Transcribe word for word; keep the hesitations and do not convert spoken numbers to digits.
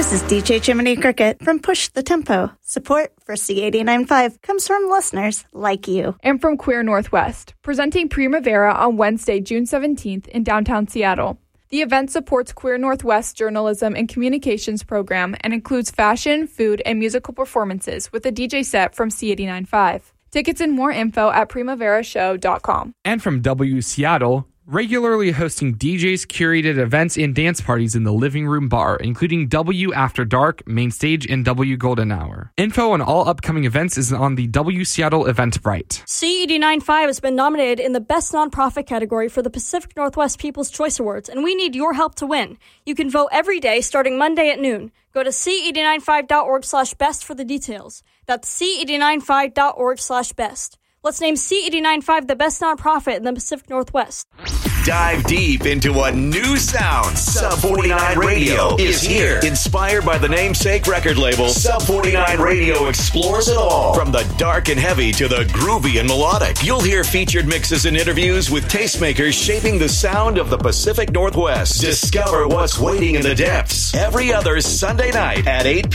This is D J Jiminy Cricket from Push the Tempo. Support for C eighty-nine point five comes from listeners like you. And from Queer Northwest, presenting Primavera on Wednesday, June seventeenth in downtown Seattle. The event supports Queer Northwest journalism and communications program and includes fashion, food, and musical performances with a D J set from C eighty-nine point five. Tickets and more info at primavera show dot com. And from W Seattle, regularly hosting D Js, curated events, and dance parties in the Living Room Bar, including W After Dark, Main Stage, and W Golden Hour. Info on all upcoming events is on the W Seattle Eventbrite. C eighty-nine point five has been nominated in the Best Nonprofit category for the Pacific Northwest People's Choice Awards, and we need your help to win. You can vote every day starting Monday at noon. Go to c eighty-nine five dot org slash best for the details. That's c eighty-nine five dot org slash best. Let's name C eighty-nine point five the best nonprofit in the Pacific Northwest. Dive deep into a new sound. Sub forty-nine Radio is here. Inspired by the namesake record label, Sub forty-nine Radio explores it all. From the dark and heavy to the groovy and melodic. You'll hear featured mixes and interviews with tastemakers shaping the sound of the Pacific Northwest. Discover what's waiting in the depths. Every other Sunday night at eight p.m.